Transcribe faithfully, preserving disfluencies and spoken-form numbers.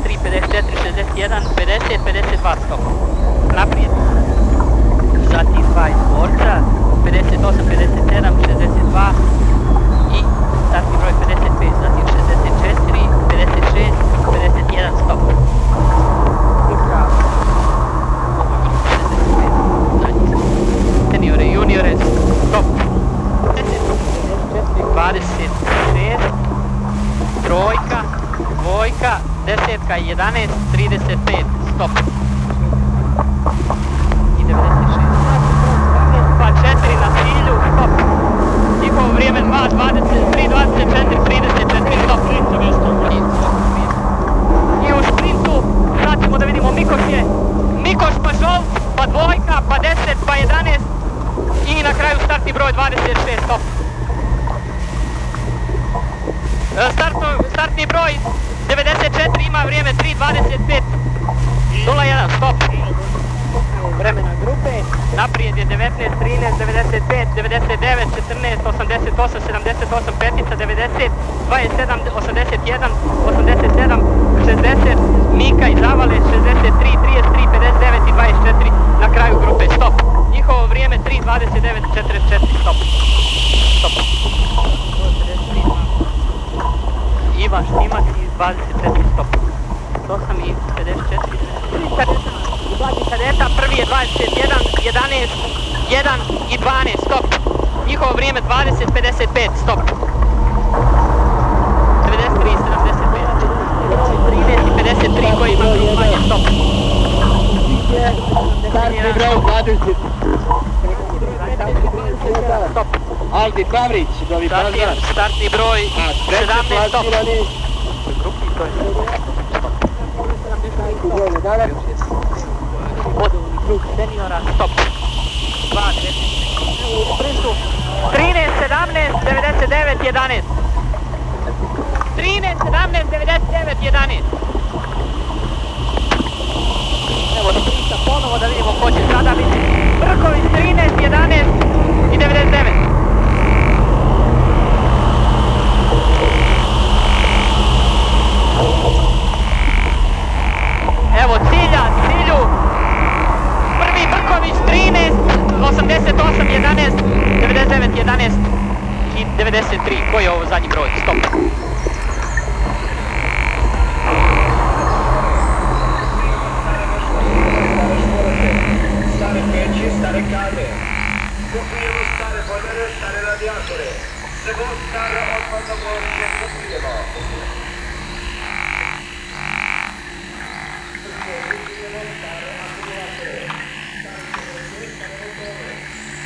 tri, pedeset četiri, šezdeset jedan, pedeset, pedeset dva, stop. Naprijed. Zatim dva iz borca, pedeset osam, pedeset sedam, šezdeset dva i startni broj pedeset pet, zatim šezdeset četiri, pedeset šest, pedeset jedan, stop. Seniore, juniore, stop. dvadeset šest, trojka, dvojka, desetka, jedanaest, trideset pet, stop. I devedeset šest. Pa četiri na cilju, stop. Njihovo vrijeme dva, dvadeset tri, dvadeset četiri, trideset četiri, stop. I u sprintu pratimo da vidimo Mikoš je Mikoš pa žolt, pa dvojka, pa deset, pa jedanaest i na kraju startni broj dvadeset šest, stop. Startno, startni broj devedeset četiri ima vrijeme tri, dvadeset pet, nula jedan, stop. Vremena grupe, naprijed je devetnaest, trinaest, devedeset pet, devedeset devet, četrnaest, osamdeset osam, sedamdeset osam, petica, devedeset, dvadeset sedam, osamdeset jedan, osamdeset sedam, šezdeset, Mika i Zavale, šezdeset tri, trideset tri, pedeset devet i dvadeset četiri na kraju grupe, stop. Njihovo vrijeme tri, dvadeset devet, četrdeset četiri, stop. Stop. Ivan Štimac i dvadeset četiri, stop. osam i pedeset četiri. Mladi kadeta, prvi je dvadeset jedan, jedanaest, jedan i dvanaest, stop. Njihovo vrijeme dvadeset, pedeset pet, stop. devedeset tri, sedamdeset pet. trinaest i pedeset tri koji ima manje, stop. Startni broj dvadeset. Stop. Aldi Pavrić, Novi Pazar. Startni broj sedamnaest, stop. Grupi, to je vodovni krug seniora, stop. dva, devedeset. U sprintu trinaest, sedamnaest, devedeset devet, jedanaest. trinaest, sedamnaest, devedeset devet, jedanaest. Evo da priča ponovo da vidimo ko će sada biti. Brković trinaest, jedanaest i devedeset devet. Evo cilja, cilju. Prvi Brković trinaest, osamdeset osam, jedanaest, devedeset devet, jedanaest i devedeset tri. Koji je ovo zadnji broj? Stop. Stare peci, stare case. Kupujemo stare bojlere, stare radiatore. Sve stare otpadno gorište kupujemo.